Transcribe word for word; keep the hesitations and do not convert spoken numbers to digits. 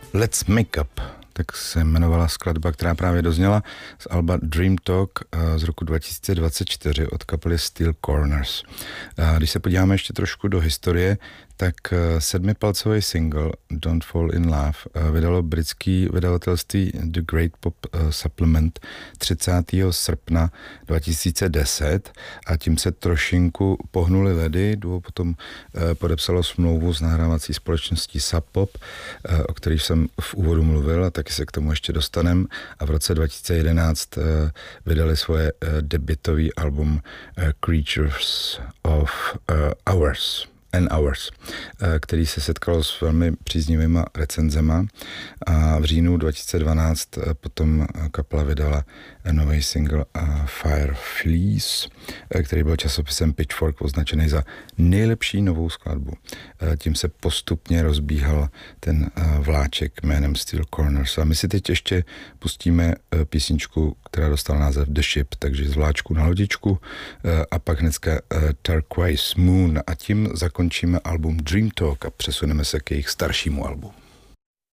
Let's Make Up, tak se jmenovala skladba, která právě dozněla z alba Dream Talk z roku dva tisíce dvacet čtyři od kapely Steel Corners. Když se podíváme ještě trošku do historie, tak sedmipalcový single Don't Fall in Love vydalo britský vydavatelství The Great Pop Supplement třicátého srpna dva tisíce deset a tím se trošinku pohnuli ledy. Duo potom podepsalo smlouvu s nahrávací společností Sub Pop, o kterých jsem v úvodu mluvil a taky se k tomu ještě dostanem. A v roce dva tisíce jedenáct vydali svoje debutový album Creatures of Hours. N Hours, který se setkalo s velmi příznivýma recenzema a v říjnu dva tisíce dvanáct potom kapela vydala nový single Fire Fleece, který byl časopisem Pitchfork označený za nejlepší novou skladbu. Tím se postupně rozbíhal ten vláček jménem Steel Corners. A my si teď ještě pustíme písničku, která dostala název The Ship, takže z vláčku na lodičku a pak hnedka Turquoise Moon a tím zakončíme album Dream Talk a přesuneme se k jejich staršímu albu.